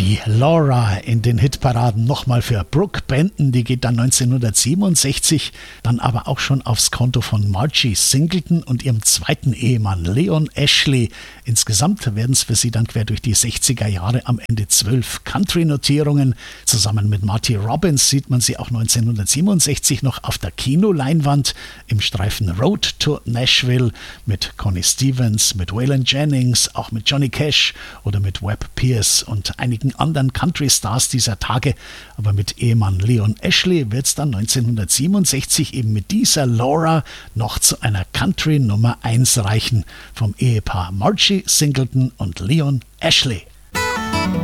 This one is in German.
Die Laura in den Hitparaden nochmal für Brooke Benton, die geht dann 1967 dann aber auch schon aufs Konto von Margie Singleton und ihrem zweiten Ehemann Leon Ashley. Insgesamt werden es für sie dann quer durch die 60er Jahre am Ende 12 Country-Notierungen. Zusammen mit Marty Robbins sieht man sie auch 1967 noch auf der Kinoleinwand im Streifen Road to Nashville mit Connie Stevens, mit Waylon Jennings, auch mit Johnny Cash oder mit Webb Pierce und einigen anderen Country-Stars dieser Tage. Aber mit Ehemann Leon Ashley wird es dann 1967 eben mit dieser Laura noch zu einer Country Nummer 1 reichen vom Ehepaar Margie Singleton und Leon Ashley.